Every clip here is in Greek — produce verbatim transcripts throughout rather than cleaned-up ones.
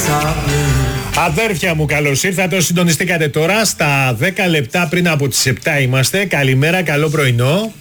Αδέρφια μου, καλώς ήρθατε. Συντονιστήκατε τώρα στα δέκα λεπτά πριν από τις επτά είμαστε. Καλημέρα, καλό πρωινό.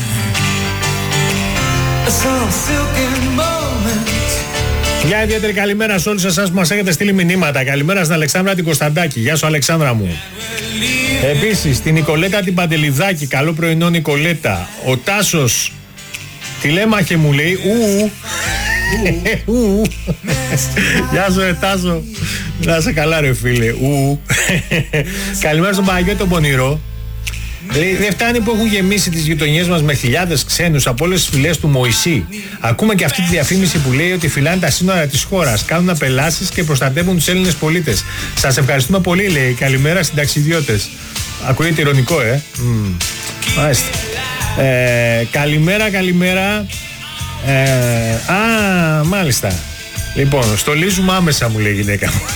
Μια ιδιαίτερη καλημέρα σε όλους εσάς που μας έχετε στείλει μηνύματα. Καλημέρα στην Αλεξάνδρα την Κωνσταντάκη. Γεια σου, Αλεξάνδρα μου. Επίσης την Νικολέτα την Παντελιδάκη. Καλό πρωινό, Νικολέτα. Ο Τάσος τηλέμαχε μου λέει ου ου. Γεια σου, ρε Τάσο. Να είσαι καλά, ρε φίλε. Ου. Καλημέρα στον Παναγιώτη τον Πονηρό. Δεν φτάνει που έχουν γεμίσει τις γειτονιές μας με χιλιάδες ξένους από όλες τις φυλές του Μωυσή. Ακούμε και αυτή τη διαφήμιση που λέει ότι φυλάνε τα σύνορα της χώρας, κάνουν απελάσεις και προστατεύουν τους Έλληνες πολίτες. Σας ευχαριστούμε πολύ, λέει. Καλημέρα στην ταξιδιώτες. Ακούγεται ειρωνικό, ε. Mm. Μάλιστα. Ε, καλημέρα, καλημέρα. Ε, α, μάλιστα. Λοιπόν, στολίζουμε άμεσα, μου λέει η γυναίκα μου.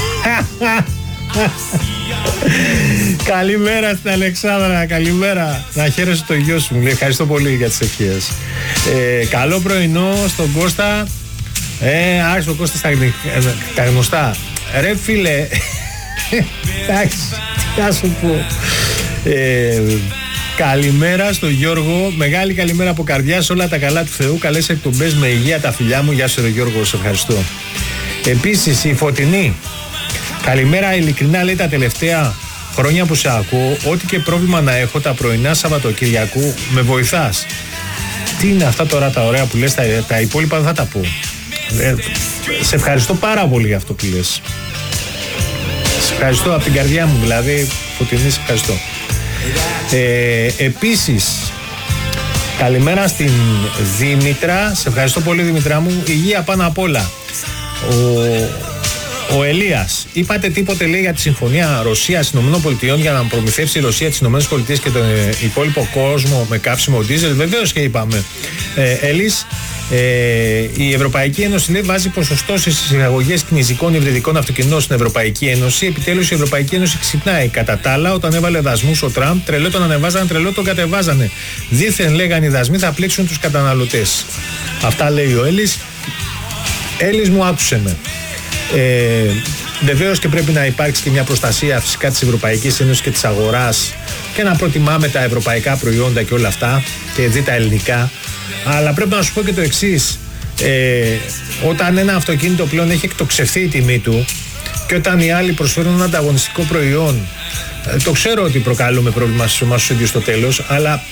Καλημέρα στην Αλεξάνδρα, καλημέρα. Να χαίρεσαι το γιο σου, μου λέει. Ευχαριστώ πολύ για τις ευχές. Ε, καλό πρωινό στον Κώστα. Ε, άρχισε ο Κώστας τα, τα γνωστά. Ρε φίλε. Εντάξει, τι να σου πω. Ε, καλημέρα στον Γιώργο. Μεγάλη καλημέρα από καρδιά σε όλα τα καλά του Θεού. Καλές εκπομπές με υγεία τα φιλιά μου. Γεια σου, ρε Γιώργο, σε ευχαριστώ. Επίσης η Φωτεινή. Καλημέρα, ειλικρινά λέει τα τελευταία χρόνια που σε ακούω, ό,τι και πρόβλημα να έχω τα πρωινά Σαββατοκυριακού με βοηθάς. Τι είναι αυτά τώρα τα ωραία που λες, τα, τα υπόλοιπα δεν θα τα πω. Ε, σε ευχαριστώ πάρα πολύ για αυτό που λες. Σε ευχαριστώ από την καρδιά μου, δηλαδή, Φωτεινή, σε ευχαριστώ. Ε, επίσης, καλημέρα στην Δήμητρα, σε ευχαριστώ πολύ Δήμητρά μου, υγεία πάνω απ' όλα. Ο... Ο Ελίας, είπατε τίποτε λέει για τη συμφωνία Ρωσίας-ΗΠΑ για να προμηθεύσει η Ρωσία τις ΗΠΑ και τον υπόλοιπο κόσμο με κάψιμο ντίζελ? Βεβαίως και είπαμε. Ε, Έλλης, ε, η Ευρωπαϊκή Ένωση λέει βάζει ποσοστώσεις στις εισαγωγές κινηζικών υβριδικών αυτοκινήτων στην Ευρωπαϊκή Ένωση. Επιτέλους η Ευρωπαϊκή Ένωση ξυπνάει. Κατά τα άλλα, όταν έβαλε δασμούς ο Τραμπ, τρελό τον ανεβάζανε, τρελό τον κατεβάζανε. Δήθεν λέγανε οι δασμοί θα πλήξουν τους καταναλωτές. Αυτά λέει ο Έλλης. Έλλης μου, άκουσε με. Ε, βεβαίως και πρέπει να υπάρξει και μια προστασία φυσικά της Ευρωπαϊκής Ένωσης και της αγοράς και να προτιμάμε τα ευρωπαϊκά προϊόντα και όλα αυτά και δει τα ελληνικά, αλλά πρέπει να σου πω και το εξής. ε, όταν ένα αυτοκίνητο πλέον έχει εκτοξευθεί η τιμή του και όταν οι άλλοι προσφέρουν ένα ανταγωνιστικό προϊόν, ε, το ξέρω ότι προκαλούμε πρόβλημα στους εμάς τους ίδιους στο τέλος, αλλά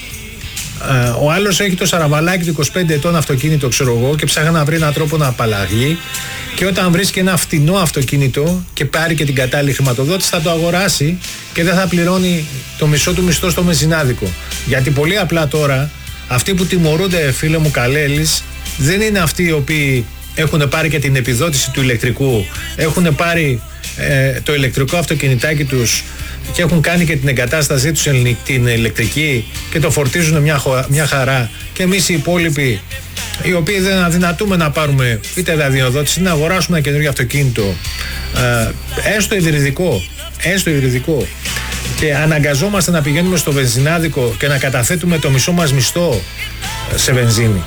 Uh, ο άλλος έχει το σαραβαλάκι του είκοσι πέντε ετών αυτοκίνητο, ξέρω εγώ, και ψάχνει να βρει έναν τρόπο να απαλλαγεί. Και όταν βρίσκει ένα φτηνό αυτοκίνητο και πάρει και την κατάλληλη χρηματοδότηση, θα το αγοράσει και δεν θα πληρώνει το μισό του μισθό στο μεζινάδικο. Γιατί πολύ απλά τώρα αυτοί που τιμωρούνται, φίλε μου Καλέλης, δεν είναι αυτοί οι οποίοι έχουν πάρει και την επιδότηση του ηλεκτρικού, έχουν πάρει ε, το ηλεκτρικό αυτοκινητάκι τους και έχουν κάνει και την εγκατάστασή τους την ηλεκτρική και το φορτίζουν μια, μια χαρά, και εμείς οι υπόλοιποι οι οποίοι δεν αδυνατούμε να πάρουμε είτε δανειοδότηση να αγοράσουμε ένα καινούργιο αυτοκίνητο, ε, έστω υβριδικό, έστω υβριδικό, και αναγκαζόμαστε να πηγαίνουμε στο βενζινάδικο και να καταθέτουμε το μισό μας μισθό σε βενζίνη.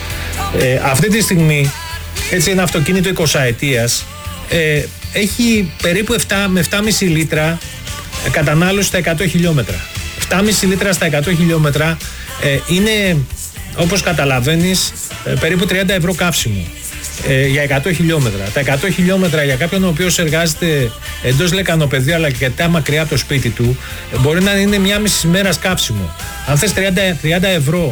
Ε, αυτή τη στιγμή έτσι ένα αυτοκίνητο εικοσαετίας ε, έχει περίπου επτά με επτά κόμμα πέντε λίτρα κατανάλωση στα εκατό χιλιόμετρα. επτά κόμμα πέντε λίτρα στα εκατό χιλιόμετρα ε, είναι, όπως καταλαβαίνεις, ε, περίπου τριάντα ευρώ καύσιμο ε, για εκατό χιλιόμετρα. Τα εκατό χιλιόμετρα για κάποιον ο οποίος εργάζεται εντός λεκανοπεδίου αλλά και αρκετά μακριά από το σπίτι του, ε, μπορεί να είναι μια μισή μέρας καύσιμο. Αν θες τριάντα ευρώ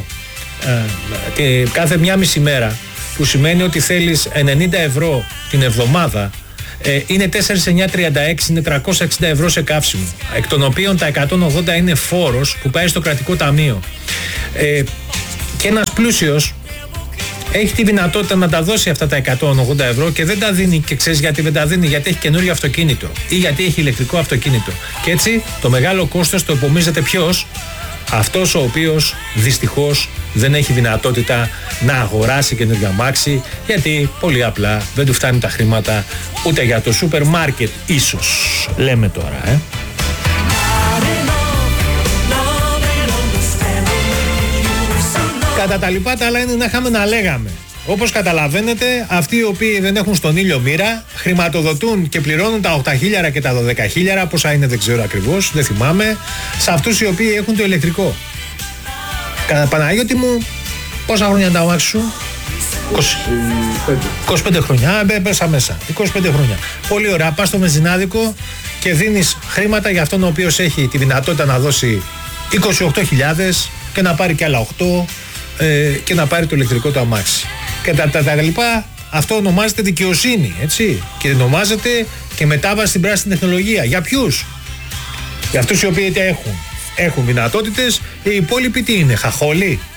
ε, ε, κάθε μια μισή μέρα, που σημαίνει ότι θέλεις ενενήντα ευρώ την εβδομάδα, ε, είναι τέσσερα εννιά τριάντα έξι, είναι τριακόσια εξήντα ευρώ σε καύσιμο, εκ των οποίων τα εκατόν ογδόντα είναι φόρος που πάει στο κρατικό ταμείο. Ε, και ένας πλούσιος έχει τη δυνατότητα να τα δώσει αυτά τα εκατόν ογδόντα ευρώ και δεν τα δίνει. Και ξέρεις γιατί δεν τα δίνει? Γιατί έχει καινούριο αυτοκίνητο ή γιατί έχει ηλεκτρικό αυτοκίνητο. Και έτσι το μεγάλο κόστος το επομίζεται ποιος? Αυτός ο οποίος δυστυχώς δεν έχει δυνατότητα να αγοράσει καινούργια αμάξι, γιατί πολύ απλά δεν του φτάνει τα χρήματα ούτε για το σούπερ μάρκετ, ίσως, λέμε τώρα, ε. Κατά τα λοιπά τα άλλα είναι να είχαμε να λέγαμε. Όπως καταλαβαίνετε, αυτοί οι οποίοι δεν έχουν στον ήλιο μοίρα χρηματοδοτούν και πληρώνουν τα οκτώ χιλιάρικα και τα δώδεκα χιλιάρικα, πόσα είναι δεν ξέρω ακριβώς, δεν θυμάμαι, σε αυτούς οι οποίοι έχουν το ηλεκτρικό. Κατά Παναγιώτη μου, πόσα χρόνια είναι τα αμάξι σου? είκοσι πέντε χρόνια, μπε, πέσα μέσα. είκοσι πέντε χρόνια. Πολύ ωραία. Πας στο μεζινάδικο και δίνεις χρήματα για αυτόν ο οποίος έχει τη δυνατότητα να δώσει είκοσι οκτώ χιλιάδες και να πάρει και άλλα οκτώ ε, και να πάρει το ηλεκτρικό του αμάξι. Και τα, τα, τα λοιπά, αυτό ονομάζεται δικαιοσύνη, έτσι. Και ονομάζεται και μετάβαση στην πράσινη τεχνολογία. Για ποιους? Για αυτούς οι οποίοι έχουν, έχουν δυνατότητες, οι υπόλοιποι τι είναι, χαχόλοι?